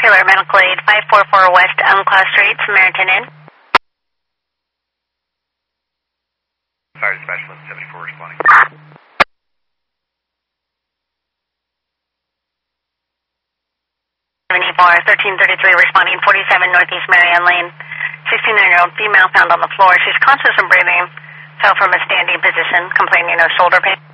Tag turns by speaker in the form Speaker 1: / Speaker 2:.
Speaker 1: Taylor Medical Aid, 544 West Unclaw Street, Samaritan Inn.
Speaker 2: Fire Specialist 74 responding.
Speaker 1: 1333 responding, 47 Northeast Marianne Lane. 69-year-old female found on the floor. She's conscious and breathing. Fell from a standing position, complaining of shoulder pain.